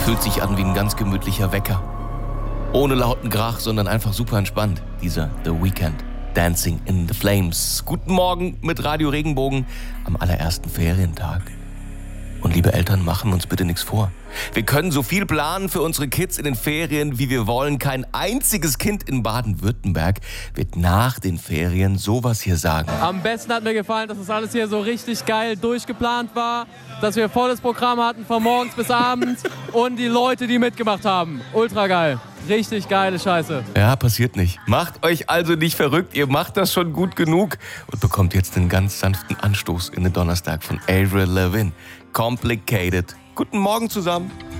Fühlt sich an wie ein ganz gemütlicher Wecker. Ohne lauten Krach, sondern einfach super entspannt. Dieser The Weeknd, Dancing in the Flames. Guten Morgen mit Radio Regenbogen am allerersten Ferientag. Und liebe Eltern, machen uns bitte nichts vor. Wir können so viel planen für unsere Kids in den Ferien, wie wir wollen. Kein einziges Kind in Baden-Württemberg wird nach den Ferien sowas hier sagen. Am besten hat mir gefallen, dass das alles hier so richtig geil durchgeplant war, dass wir volles Programm hatten von morgens bis abends und die Leute, die mitgemacht haben. Ultra geil. Richtig geile Scheiße. Ja, passiert nicht. Macht euch also nicht verrückt, ihr macht das schon gut genug und bekommt jetzt einen ganz sanften Anstoß in den Donnerstag von Avril Lavigne. Complicated. Guten Morgen zusammen.